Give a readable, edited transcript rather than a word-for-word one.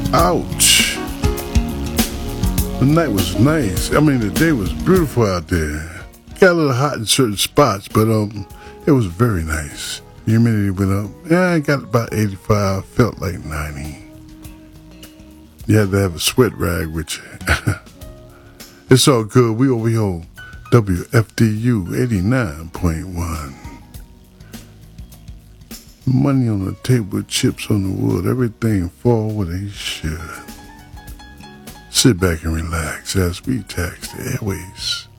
Ouch. The night was nice. I mean, the day was beautiful out there. Got a little hot in certain spots, but it was very nice. Humidity went up. Yeah, I got about 85. Felt like 90. You had to have a sweat rag with you. It's all good. We over here on WFDU 89.1. Money on the table, chips on the wood. Everything fall where they should. Sit back and relax as we tax the airways.